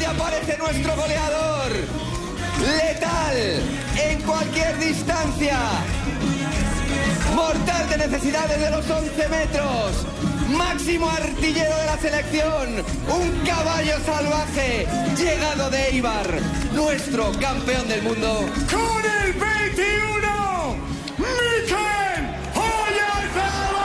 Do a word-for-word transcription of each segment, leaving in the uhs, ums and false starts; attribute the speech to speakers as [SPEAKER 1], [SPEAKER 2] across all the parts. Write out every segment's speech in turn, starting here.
[SPEAKER 1] aparece nuestro goleador. Letal en cualquier distancia. Mortal de necesidades de los once metros. Máximo artillero de la selección. Un caballo salvaje llegado de Eibar. Nuestro campeón del mundo.
[SPEAKER 2] Con el veintiuno, Mikel Oyarzabal.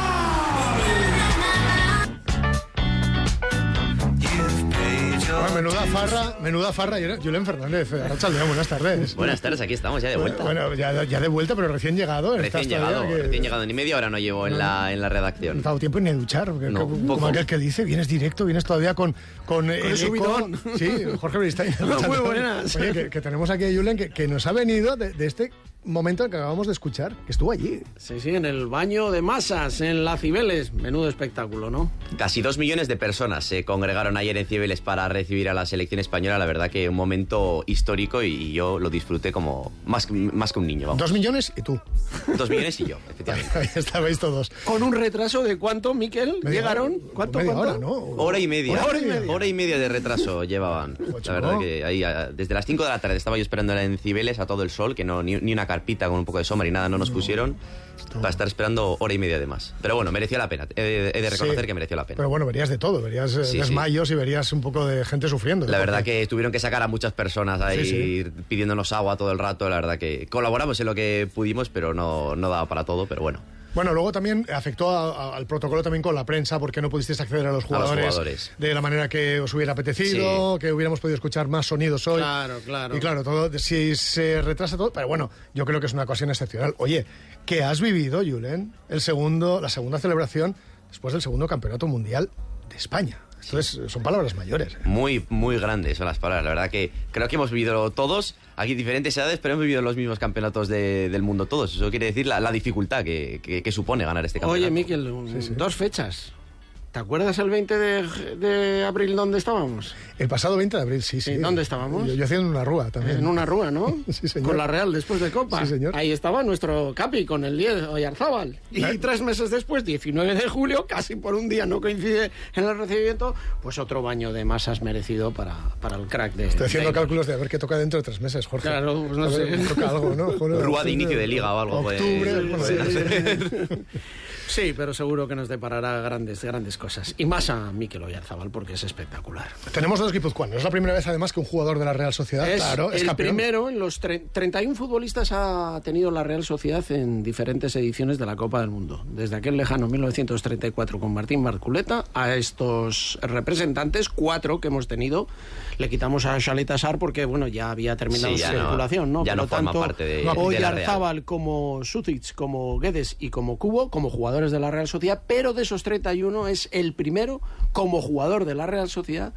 [SPEAKER 3] Bueno, menuda farra, menuda farra, Julen Fernández. Arratsaldeon, buenas tardes.
[SPEAKER 4] Buenas tardes, aquí estamos ya de vuelta.
[SPEAKER 3] Bueno, ya, ya de vuelta, pero recién llegado.
[SPEAKER 4] Recién llegado, que... recién llegado, ni media hora no llevo en, no, la, en la redacción.
[SPEAKER 3] No he dado tiempo ni a duchar, porque
[SPEAKER 4] no,
[SPEAKER 3] como poco. Aquel que dice, vienes directo, vienes todavía con, con, con el eco. Sí, Jorge Beristain.
[SPEAKER 5] Muy buenas.
[SPEAKER 3] Oye, que, que tenemos aquí a Julen, que, que nos ha venido de, de este momento que acabamos de escuchar, que estuvo allí.
[SPEAKER 5] Sí, sí, en el baño de masas, en la Cibeles. Menudo espectáculo, ¿no?
[SPEAKER 4] Casi dos millones de personas se congregaron ayer en Cibeles para recibir a la selección española. La verdad que un momento histórico y yo lo disfruté como más, más que un niño. Vamos.
[SPEAKER 3] Dos millones y tú.
[SPEAKER 4] Dos millones y yo, efectivamente.
[SPEAKER 3] Ahí estabais todos.
[SPEAKER 5] Con un retraso de cuánto, Miquel, llegaron.
[SPEAKER 3] Hora,
[SPEAKER 5] ¿Cuánto?
[SPEAKER 3] media
[SPEAKER 5] ¿cuánto?
[SPEAKER 3] Hora, ¿no?
[SPEAKER 4] Hora y media.
[SPEAKER 3] Hora, hora y media.
[SPEAKER 4] Hora y media de retraso llevaban.
[SPEAKER 3] Ocho,
[SPEAKER 4] la verdad
[SPEAKER 3] ¿no?
[SPEAKER 4] que ahí, desde las cinco de la tarde estaba yo esperando en Cibeles a todo el sol, que no ni, ni una carpita con un poco de sombra y nada no nos pusieron. No. Para estar esperando hora y media de más. Pero bueno, mereció la pena. He de, he de reconocer sí, que mereció la pena.
[SPEAKER 3] Pero bueno, verías de todo. Verías sí, desmayos sí. y verías un poco de gente sufriendo.
[SPEAKER 4] La verdad que tuvieron que sacar a muchas personas ahí sí, sí. pidiéndonos agua todo el rato. La verdad que colaboramos en lo que pudimos, pero no, no daba para todo, pero bueno.
[SPEAKER 3] Bueno, luego también afectó a, a, al protocolo también con la prensa, porque no pudisteis acceder a los, jugadores,
[SPEAKER 4] a los jugadores
[SPEAKER 3] de la manera que os hubiera apetecido, sí. que hubiéramos podido escuchar más sonidos hoy.
[SPEAKER 5] Claro, claro.
[SPEAKER 3] Y claro, todo, si se retrasa todo, pero bueno, yo creo que es una ocasión excepcional. Oye, ¿qué has vivido, Julen? El segundo, la segunda celebración después del segundo campeonato mundial de España. Entonces, son palabras mayores. ¿eh?
[SPEAKER 4] Muy, muy grandes son las palabras. La verdad que creo que hemos vivido todos, aquí diferentes edades, pero hemos vivido los mismos campeonatos de, del mundo todos. Eso quiere decir la, la dificultad que, que, que supone ganar este campeonato.
[SPEAKER 5] Oye, Miquel, sí, sí. dos fechas. ¿Te acuerdas el veinte de, de abril dónde estábamos?
[SPEAKER 3] El pasado veinte de abril, sí, sí.
[SPEAKER 5] ¿Dónde estábamos?
[SPEAKER 3] Yo, yo hacía en una rúa también.
[SPEAKER 5] En una rúa, ¿no?
[SPEAKER 3] Sí, señor.
[SPEAKER 5] Con la Real después de Copa.
[SPEAKER 3] Sí, señor.
[SPEAKER 5] Ahí estaba nuestro capi con el diez, Oyarzabal. Y ¿Eh? tres meses después, diecinueve de julio, casi por un día no coincide en el recibimiento, pues otro baño de masas merecido para, para el crack de...
[SPEAKER 3] Estoy haciendo
[SPEAKER 5] de
[SPEAKER 3] cálculos de a ver qué toca dentro de tres meses, Jorge.
[SPEAKER 5] Claro, pues no
[SPEAKER 3] a
[SPEAKER 5] sé.
[SPEAKER 3] Ver, toca algo, ¿no? Joder,
[SPEAKER 4] rúa de inicio de liga o algo.
[SPEAKER 3] Octubre,
[SPEAKER 4] pues,
[SPEAKER 3] bueno,
[SPEAKER 5] sí, sí. Sí, pero seguro que nos deparará grandes, grandes cosas. Y más a Mikel Oyarzabal, porque es espectacular.
[SPEAKER 3] Tenemos dos guipuzcoanos. Es la primera vez, además, que un jugador de la Real Sociedad,
[SPEAKER 5] es
[SPEAKER 3] claro, es
[SPEAKER 5] el
[SPEAKER 3] campeón.
[SPEAKER 5] primero en los treinta y uno futbolistas ha tenido la Real Sociedad en diferentes ediciones de la Copa del Mundo. Desde aquel lejano mil novecientos treinta y cuatro con Martín Marculeta a estos representantes, cuatro que hemos tenido. Le quitamos a Xalet Assar porque, bueno, ya había terminado
[SPEAKER 4] sí, ya
[SPEAKER 5] su
[SPEAKER 4] no,
[SPEAKER 5] circulación, ¿no?
[SPEAKER 4] Ya
[SPEAKER 5] Por
[SPEAKER 4] no
[SPEAKER 5] lo
[SPEAKER 4] forma
[SPEAKER 5] tanto,
[SPEAKER 4] parte de,
[SPEAKER 5] no,
[SPEAKER 4] de la Real.
[SPEAKER 5] Oyarzabal como Sucic, como Guedes y como Cubo, como jugadores de la Real Sociedad, pero de esos treinta y uno es el primero como jugador de la Real Sociedad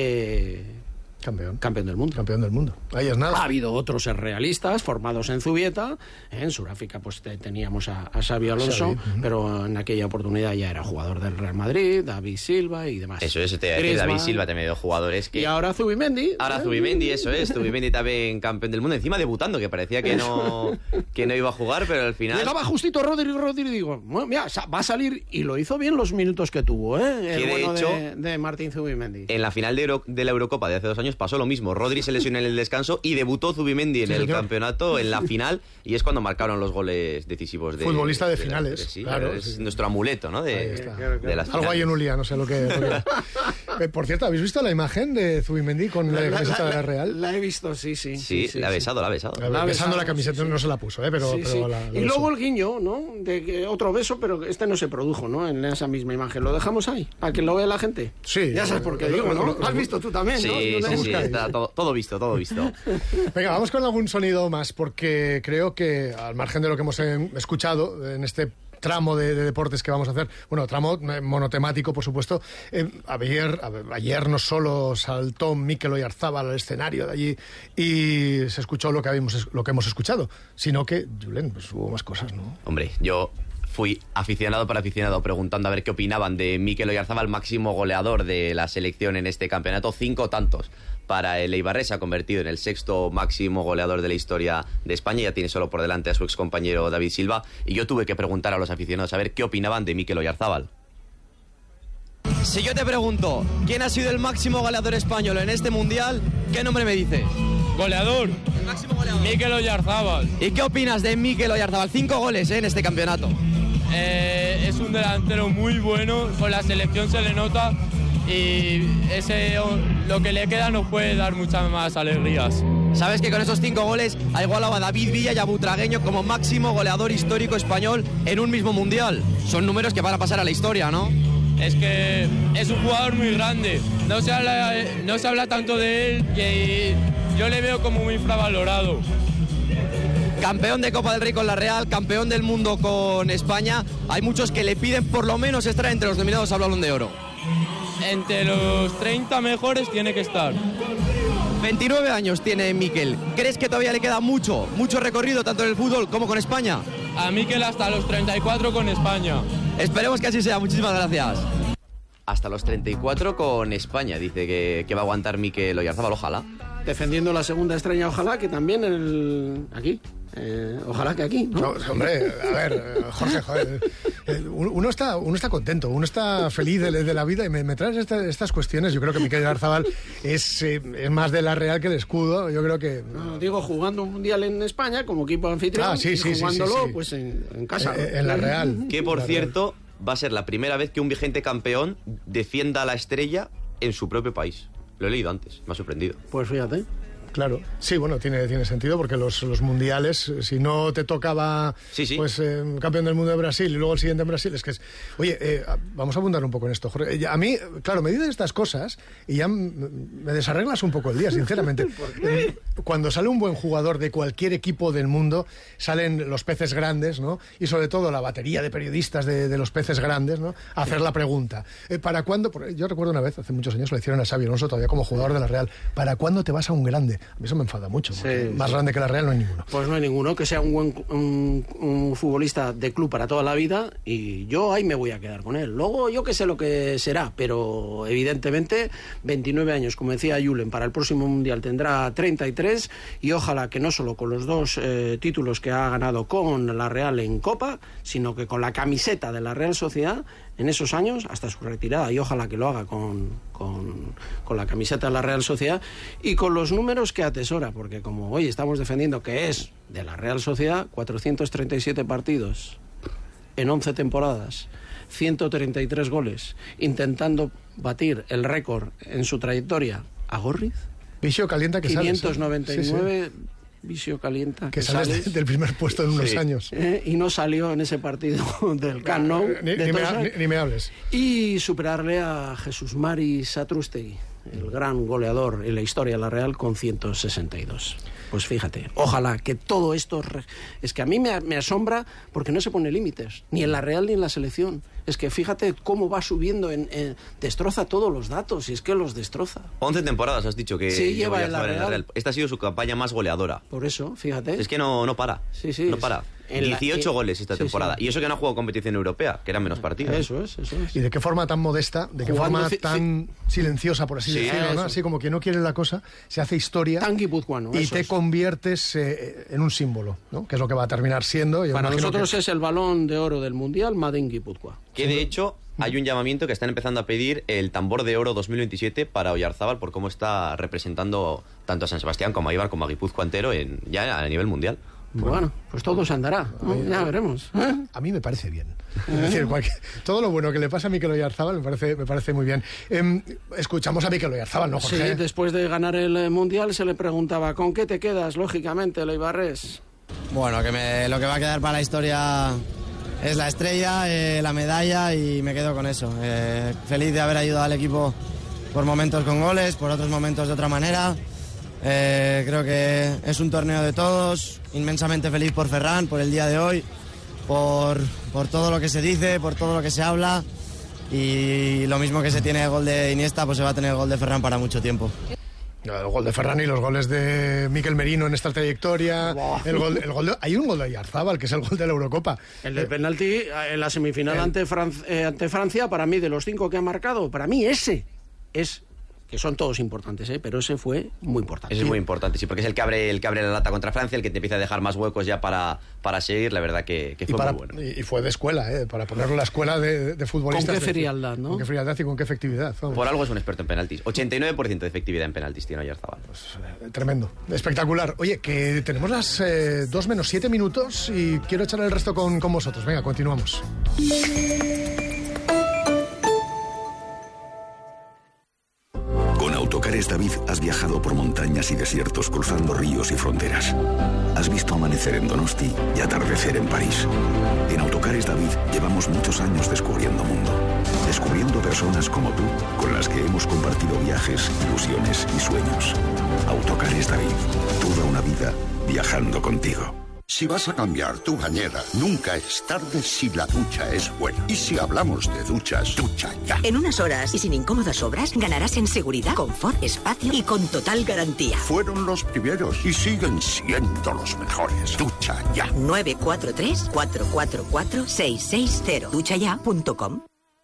[SPEAKER 5] eh,
[SPEAKER 3] campeón.
[SPEAKER 5] campeón del mundo.
[SPEAKER 3] Campeón del mundo. Ahí es nada.
[SPEAKER 5] Ha habido otros realistas formados en Zubieta. En Sudáfrica pues te, teníamos a, a Xavi Alonso, Xavi. Uh-huh. Pero en aquella oportunidad ya era jugador del Real Madrid, David Silva y demás.
[SPEAKER 4] Eso es, te iba a decir, David Silva también dio jugadores que...
[SPEAKER 5] Y ahora Zubimendi.
[SPEAKER 4] Ahora Zubimendi, eso es. Zubimendi también campeón del mundo, encima debutando, que parecía que no, que no iba a jugar, pero al final...
[SPEAKER 5] Llegaba justito Rodri, Rodri y digo, bueno, mira, va a salir, y lo hizo bien los minutos que tuvo, ¿eh? El
[SPEAKER 4] que de
[SPEAKER 5] bueno
[SPEAKER 4] hecho,
[SPEAKER 5] de, de Martín Zubimendi.
[SPEAKER 4] En la final de, Euro, de la Eurocopa de hace dos años pasó lo mismo. Rodri se lesionó en el descanso y debutó Zubimendi en sí, el señor. campeonato, en la final, y es cuando marcaron los goles decisivos de...
[SPEAKER 3] Futbolista de, de finales,
[SPEAKER 4] de, sí,
[SPEAKER 3] claro.
[SPEAKER 4] Es
[SPEAKER 3] sí.
[SPEAKER 4] nuestro amuleto, ¿no? De, de las
[SPEAKER 3] Algo hay en Ulia, no sé lo que... Lo que... eh, por cierto, ¿habéis visto la imagen de Zubimendi con la, la camiseta
[SPEAKER 5] la,
[SPEAKER 3] de la Real?
[SPEAKER 5] La he visto, sí, sí.
[SPEAKER 4] Sí,
[SPEAKER 5] sí, sí
[SPEAKER 4] la ha
[SPEAKER 5] sí.
[SPEAKER 4] besado, la ha besado.
[SPEAKER 3] La, la besando la camiseta, sí, sí. no se la puso, ¿eh? Pero,
[SPEAKER 5] sí,
[SPEAKER 3] pero
[SPEAKER 5] sí.
[SPEAKER 3] La, la
[SPEAKER 5] y
[SPEAKER 3] besó.
[SPEAKER 5] luego el guiño, ¿no? De que otro beso, pero este no se produjo, ¿no? En esa misma imagen. ¿Lo dejamos ahí? ¿Para que lo vea la gente?
[SPEAKER 3] Sí.
[SPEAKER 5] Ya sabes por qué digo, ¿no? Lo has visto tú también,
[SPEAKER 4] sí,
[SPEAKER 5] ¿no?
[SPEAKER 4] Sí, sí, sí, está todo, todo visto, todo visto.
[SPEAKER 3] Venga, vamos con algún sonido más, porque creo que, al margen de lo que hemos eh, escuchado en este tramo de, de deportes que vamos a hacer, bueno, tramo monotemático, por supuesto, eh, ayer, ayer no solo saltó Mikel Oyarzabal al escenario de allí y se escuchó lo que, habíamos, lo que hemos escuchado, sino que, Julen, pues hubo más cosas, ¿no?
[SPEAKER 4] Hombre, yo... fui aficionado por aficionado preguntando a ver qué opinaban de Mikel Oyarzabal, máximo goleador de la selección en este campeonato. Cinco tantos para el Eibarrés, se ha convertido en el sexto máximo goleador de la historia de España. Ya tiene solo por delante a su excompañero David Silva. Y yo tuve que preguntar a los aficionados a ver qué opinaban de Mikel Oyarzabal.
[SPEAKER 1] Si yo te pregunto, ¿quién ha sido el máximo goleador español en este Mundial? ¿Qué nombre me dices?
[SPEAKER 6] Goleador.
[SPEAKER 1] El máximo goleador.
[SPEAKER 6] Mikel Oyarzábal.
[SPEAKER 1] ¿Y qué opinas de Mikel Oyarzábal? Cinco goles ¿eh? en este campeonato.
[SPEAKER 6] Eh, es un delantero muy bueno, con la selección se le nota y ese, lo que le queda nos puede dar muchas más alegrías.
[SPEAKER 1] Sabes que con esos cinco goles ha igualado a David Villa y a Butragueño como máximo goleador histórico español en un mismo Mundial. Son números que van a pasar a la historia, ¿no?
[SPEAKER 6] Es que es un jugador muy grande, no se habla, no se habla tanto de él y yo le veo como muy infravalorado.
[SPEAKER 1] Campeón de Copa del Rey con la Real, campeón del mundo con España. Hay muchos que le piden por lo menos estar entre los nominados al Balón de Oro.
[SPEAKER 6] Entre los treinta mejores tiene que estar.
[SPEAKER 1] veintinueve años tiene Mikel. ¿Crees que todavía le queda mucho, mucho recorrido tanto en el fútbol como con España?
[SPEAKER 6] A Mikel hasta los treinta y cuatro con España.
[SPEAKER 1] Esperemos que así sea. Muchísimas gracias.
[SPEAKER 4] Hasta los treinta y cuatro con España, dice que, que va a aguantar Mikel Oyarzábal, ojalá.
[SPEAKER 5] Defendiendo la segunda estrella, ojalá que también el... aquí. Eh, ojalá que aquí, ¿no?
[SPEAKER 3] No, hombre, a ver, Jorge, joder, uno está, uno está contento, uno está feliz de, de la vida y me, me traes esta, estas cuestiones. Yo creo que Mikel Oyarzábal es, eh, es más de la Real que el escudo. Yo creo que...
[SPEAKER 5] No, digo, jugando un mundial en España como equipo anfitrión,
[SPEAKER 3] ah, sí, sí,
[SPEAKER 5] y jugándolo
[SPEAKER 3] sí, sí, sí.
[SPEAKER 5] pues en, en casa.
[SPEAKER 3] Eh, en la Real.
[SPEAKER 4] Que, por
[SPEAKER 3] la
[SPEAKER 4] cierto, Real. Va a ser la primera vez que un vigente campeón defienda a la estrella en su propio país. Lo he leído antes, me ha sorprendido.
[SPEAKER 5] Pues fíjate.
[SPEAKER 3] Claro, sí, bueno, tiene, tiene sentido porque los, los mundiales, si no te tocaba
[SPEAKER 4] sí, sí.
[SPEAKER 3] pues eh, campeón del mundo de Brasil y luego el siguiente en Brasil, es que es... Oye, eh, vamos a abundar un poco en esto, Jorge. A mí, claro, me dices estas cosas y ya me desarreglas un poco el día, sinceramente. Eh, cuando sale un buen jugador de cualquier equipo del mundo, salen los peces grandes, ¿no? Y sobre todo la batería de periodistas de, de los peces grandes, ¿no? A hacer la pregunta. Eh, ¿Para cuándo? Yo recuerdo una vez, hace muchos años, lo hicieron a Xabi Alonso todavía como jugador de la Real. ¿Para cuándo te vas a un grande? A mí eso me enfada mucho. Sí, más sí. grande que la Real no hay ninguno.
[SPEAKER 5] Pues no hay ninguno. Que sea un buen un, un futbolista de club para toda la vida y yo ahí me voy a quedar con él. Luego yo que sé lo que será, pero evidentemente veintinueve años, como decía Julen, para el próximo Mundial tendrá treinta y tres y ojalá que no solo con los dos eh, títulos que ha ganado con la Real en Copa, sino que con la camiseta de la Real Sociedad en esos años hasta su retirada, y ojalá que lo haga con, con, con la camiseta de la Real Sociedad y con los números que atesora, porque como hoy estamos defendiendo que es de la Real Sociedad, cuatrocientos treinta y siete partidos en once temporadas, ciento treinta y tres goles, intentando batir el récord en su trayectoria a Gorriz.
[SPEAKER 3] Vicio calienta que
[SPEAKER 5] quinientos noventa y nueve
[SPEAKER 3] sales, ¿eh? Sí, sí.
[SPEAKER 5] Vicio calienta
[SPEAKER 3] que, que sales, sales del primer puesto en unos
[SPEAKER 4] sí.
[SPEAKER 3] años
[SPEAKER 5] eh, y no salió en ese partido del Camp Nou
[SPEAKER 3] ni,
[SPEAKER 5] de
[SPEAKER 3] ni, me, ni, ni me hables
[SPEAKER 5] y superarle a Jesús Mari Satrústegui, el gran goleador en la historia de la Real, con ciento sesenta y dos. Pues fíjate, ojalá que todo esto... Es que a mí me, me asombra porque no se pone límites, ni en la Real ni en la selección. Es que fíjate cómo va subiendo, en, en, destroza todos los datos, y es que los destroza.
[SPEAKER 4] once temporadas has dicho que
[SPEAKER 5] sí, lleva en la,
[SPEAKER 4] en la Real. Esta ha sido su campaña más goleadora.
[SPEAKER 5] Por eso, fíjate.
[SPEAKER 4] Es que no, no para,
[SPEAKER 5] sí, sí,
[SPEAKER 4] no para. dieciocho
[SPEAKER 5] la,
[SPEAKER 4] goles esta
[SPEAKER 5] sí,
[SPEAKER 4] temporada.
[SPEAKER 5] Sí.
[SPEAKER 4] Y eso que no ha jugado competición europea, que eran menos partidos.
[SPEAKER 5] Eso es, eso es.
[SPEAKER 3] Y de qué forma tan modesta, de qué
[SPEAKER 5] Jugando
[SPEAKER 3] forma
[SPEAKER 5] ci-
[SPEAKER 3] tan silenciosa, por así
[SPEAKER 4] Sí,
[SPEAKER 3] decirlo, ¿no?
[SPEAKER 5] eso.
[SPEAKER 3] Así como que no quiere la cosa, se hace historia
[SPEAKER 5] Tan guipuzcoano,
[SPEAKER 3] y
[SPEAKER 5] eso
[SPEAKER 3] te
[SPEAKER 5] es.
[SPEAKER 3] conviertes eh, en un símbolo, ¿no? Que es lo que va a terminar siendo. Yo
[SPEAKER 5] Para
[SPEAKER 3] imagino
[SPEAKER 5] nosotros
[SPEAKER 3] que...
[SPEAKER 5] es el balón de oro del Mundial, Made in Guipúzcoa.
[SPEAKER 4] Que de hecho hay un llamamiento que están empezando a pedir el tambor de oro dos mil veintisiete para Oyarzábal por cómo está representando tanto a San Sebastián como a Eibar como a Guipúzcoa entero en, ya a nivel mundial.
[SPEAKER 5] Bueno, bueno, pues todo se andará, ¿no? Ya veremos. ¿eh?
[SPEAKER 3] A mí me parece bien. Es decir, cualquier, todo lo bueno que le pasa a Mikel Oyarzábal me parece, me parece muy bien. Eh, escuchamos a Mikel Oyarzábal, ¿no, Jorge?
[SPEAKER 5] Sí, después de ganar el Mundial se le preguntaba ¿con qué te quedas, lógicamente, el eibarrés?
[SPEAKER 7] Bueno, que me, lo que va a quedar para la historia es la estrella, eh, la medalla, y me quedo con eso. Eh, feliz de haber ayudado al equipo por momentos con goles, por otros momentos de otra manera. Eh, creo que es un torneo de todos, inmensamente feliz por Ferran, por el día de hoy, por, por todo lo que se dice, por todo lo que se habla, y lo mismo que se tiene el gol de Iniesta, pues se va a tener el gol de Ferran para mucho tiempo.
[SPEAKER 3] El gol de Ferran y los goles de Mikel Merino en esta trayectoria. El gol, el gol de, hay un gol de Oyarzábal, que es el gol de la Eurocopa.
[SPEAKER 5] El del penalti en la semifinal el... ante, Fran- eh, ante Francia, para mí, de los cinco que ha marcado, para mí ese es que son todos importantes, ¿eh? Pero ese fue muy importante.
[SPEAKER 4] Ese es muy importante, sí, porque es el que abre el que abre la lata contra Francia, el que te empieza a dejar más huecos ya para, para seguir, la verdad que, que fue
[SPEAKER 3] y para,
[SPEAKER 4] muy bueno.
[SPEAKER 3] Y fue de escuela, ¿eh? Para ponerlo en la escuela de, de futbolistas.
[SPEAKER 5] Con qué frialdad, ¿no?
[SPEAKER 3] Con qué frialdad y con qué efectividad. Vamos.
[SPEAKER 4] Por algo es un experto en penaltis. ochenta y nueve por ciento de efectividad en penaltis tiene Oyarzabal.
[SPEAKER 3] Pues, eh, tremendo, espectacular. Oye, que tenemos las eh, dos menos siete minutos y quiero echar el resto con, con vosotros. Venga, continuamos.
[SPEAKER 8] Con Autocares David has viajado por montañas y desiertos, cruzando ríos y fronteras. Has visto amanecer en Donosti y atardecer en París. En Autocares David llevamos muchos años descubriendo mundo. Descubriendo personas como tú, con las que hemos compartido viajes, ilusiones y sueños. Autocares David, toda una vida viajando contigo.
[SPEAKER 9] Si vas a cambiar tu bañera, nunca es tarde si la ducha es buena. Y si hablamos de duchas, ducha ya.
[SPEAKER 10] En unas horas y sin incómodas obras, ganarás en seguridad, confort, espacio y con total garantía.
[SPEAKER 9] Fueron los primeros y siguen siendo los mejores. Ducha ya.
[SPEAKER 10] nueve cuatro tres, cuatro cuatro cuatro, seis seis cero. ducha ya punto com.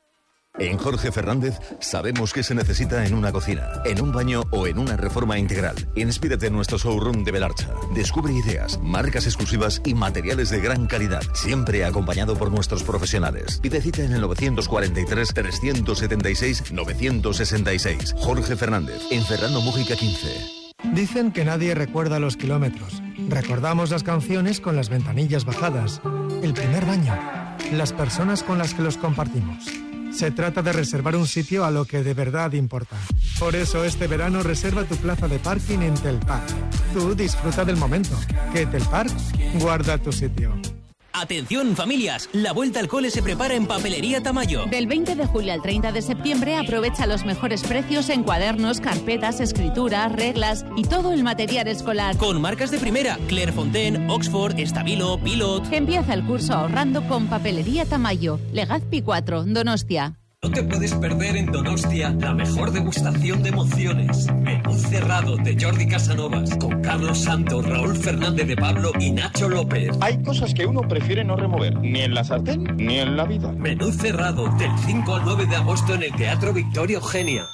[SPEAKER 11] En Jorge Fernández sabemos qué se necesita en una cocina, en un baño o en una reforma integral. Inspírate en nuestro showroom de Belarcha. Descubre ideas, marcas exclusivas y materiales de gran calidad, siempre acompañado por nuestros profesionales. Pide cita en el nueve cuatro tres, tres siete seis, nueve seis seis. Jorge Fernández, en Ferrando Mújica quince.
[SPEAKER 12] Dicen que nadie recuerda los kilómetros. Recordamos las canciones con las ventanillas bajadas, el primer baño, las personas con las que los compartimos. Se trata de reservar un sitio a lo que de verdad importa. Por eso este verano reserva tu plaza de parking en Telpark. Tú disfruta del momento, que Telpark guarda tu sitio.
[SPEAKER 13] Atención familias, la vuelta al cole se prepara en Papelería Tamayo.
[SPEAKER 14] Del veinte de julio al treinta de septiembre aprovecha los mejores precios en cuadernos, carpetas, escrituras, reglas y todo el material escolar.
[SPEAKER 13] Con marcas de primera, Clairefontaine, Oxford, Stabilo, Pilot.
[SPEAKER 14] Empieza el curso ahorrando con Papelería Tamayo. Legazpi cuatro, Donostia.
[SPEAKER 15] No te puedes perder en Donostia la mejor degustación de emociones. Menú cerrado de Jordi Casanovas con Carlos Santos, Raúl Fernández de Pablo y Nacho López.
[SPEAKER 16] Hay cosas que uno prefiere no remover, ni en la sartén ni en la vida.
[SPEAKER 15] Menú cerrado del cinco al nueve de agosto en el Teatro Victoria Eugenia.